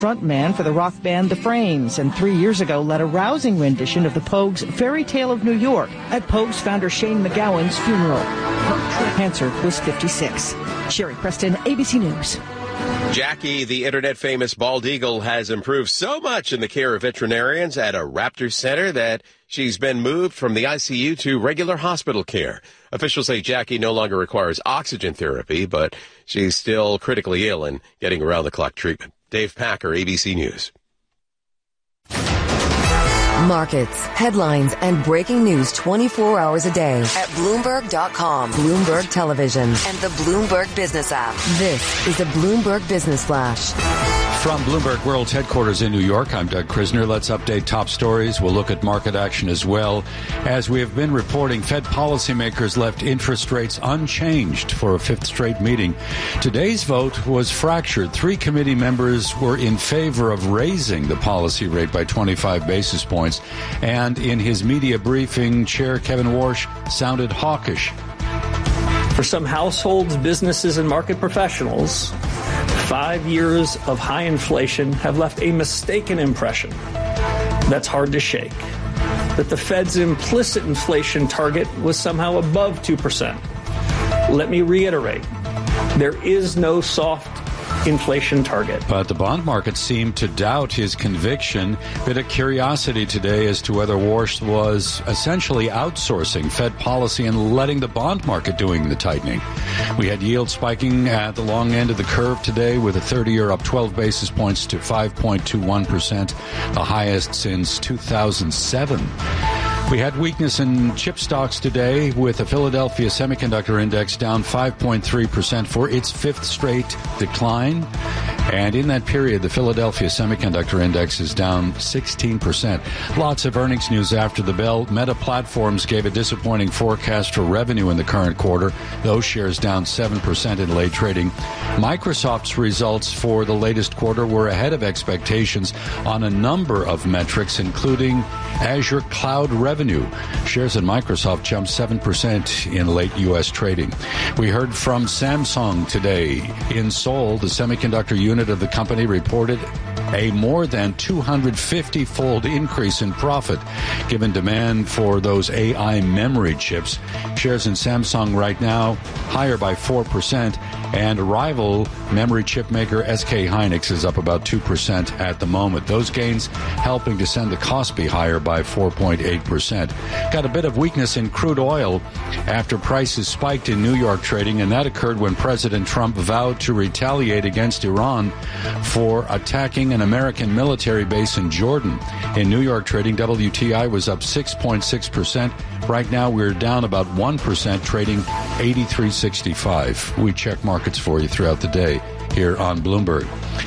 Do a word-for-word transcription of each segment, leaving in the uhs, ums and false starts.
frontman for the rock band The Frames, and three years ago led a rousing rendition of the Pogues' Fairy Tale of New York at Pogues founder Shane MacGowan's funeral. Hansard was fifty-six. Sherry Preston, A B C News. Jackie, the internet-famous bald eagle, has improved so much in the care of veterinarians at a Raptor Center that she's been moved from the I C U to regular hospital care. Officials say Jackie no longer requires oxygen therapy, but she's still critically ill and getting around-the-clock treatment. Dave Packer, A B C News. Markets, headlines, and breaking news twenty-four hours a day at Bloomberg dot com, Bloomberg Television, and the Bloomberg Business app. This is the Bloomberg Business Flash. From Bloomberg World's headquarters in New York, I'm Doug Krisner. Let's update top stories. We'll look at market action as well. As we have been reporting, Fed policymakers left interest rates unchanged for a fifth straight meeting. Today's vote was fractured. Three committee members were in favor of raising the policy rate by twenty-five basis points. And in his media briefing, Chair Kevin Warsh sounded hawkish. For some households, businesses, and market professionals, five years of high inflation have left a mistaken impression that's hard to shake, that the Fed's implicit inflation target was somehow above two percent. Let me reiterate, there is no soft inflation target. But the bond market seemed to doubt his conviction. Bit of curiosity today as to whether Warsh was essentially outsourcing Fed policy and letting the bond market doing the tightening. We had yield spiking at the long end of the curve today with a thirty-year up twelve basis points to five point two one percent, the highest since two thousand seven. We had weakness in chip stocks today with the Philadelphia Semiconductor Index down five point three percent for its fifth straight decline. And in that period, the Philadelphia Semiconductor Index is down sixteen percent. Lots of earnings news after the bell. Meta Platforms gave a disappointing forecast for revenue in the current quarter. Those shares down seven percent in late trading. Microsoft's results for the latest quarter were ahead of expectations on a number of metrics, including Azure Cloud revenue. Shares in Microsoft jumped seven percent in late U S trading. We heard from Samsung today. In Seoul, the semiconductor unit of the company reported a more than two hundred fifty-fold increase in profit given demand for those A I memory chips. Shares in Samsung right now higher by four percent, and rival memory chip maker S K Hynix is up about two percent at the moment. Those gains helping to send the Kospi higher by four point eight percent. Got a bit of weakness in crude oil after prices spiked in New York trading, and that occurred when President Trump vowed to retaliate against Iran for attacking an American military base in Jordan. In New York trading, W T I was up six point six percent. Right now, we're down about one percent, trading eighty-three sixty-five. We check markets for you throughout the day here on Bloomberg.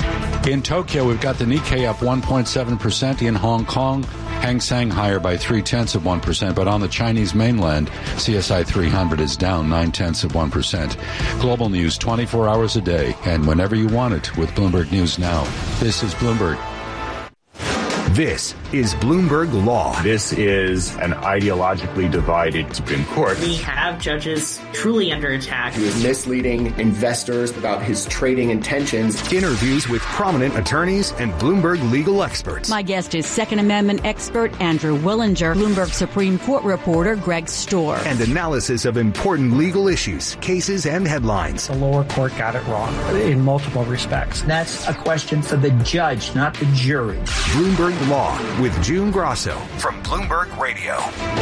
In Tokyo, we've got the Nikkei up one point seven percent. In Hong Kong, Hang Seng higher by three-tenths of one percent. But on the Chinese mainland, C S I three hundred is down nine-tenths of one percent. Global news twenty-four hours a day and whenever you want it with Bloomberg News Now. This is Bloomberg. This is Bloomberg Law. This is an ideologically divided Supreme Court. We have judges truly under attack. He is misleading investors about his trading intentions. Interviews with prominent attorneys and Bloomberg legal experts. My guest is Second Amendment expert Andrew Willinger, Bloomberg Supreme Court reporter Greg Storr. And analysis of important legal issues, cases, and headlines. The lower court got it wrong in multiple respects. That's a question for the judge, not the jury. Bloomberg Law with June Grosso from Bloomberg Radio.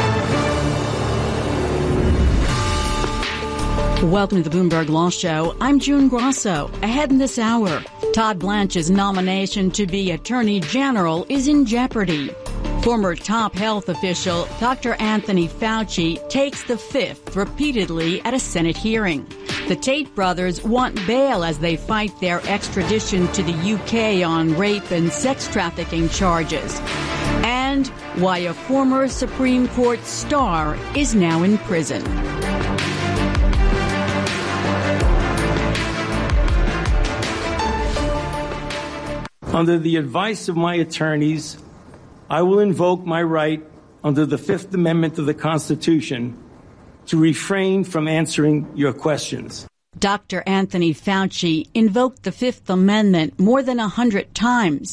Welcome to the Bloomberg Law Show. I'm June Grosso. Ahead in this hour, Todd Blanche's nomination to be Attorney General is in jeopardy. Former top health official Doctor Anthony Fauci takes the fifth repeatedly at a Senate hearing. The Tate brothers want bail as they fight their extradition to the U K on rape and sex trafficking charges. And why a former Supreme Court star is now in prison. Under the advice of my attorneys, I will invoke my right under the Fifth Amendment of the Constitution to refrain from answering your questions. Doctor Anthony Fauci invoked the Fifth Amendment more than a hundred times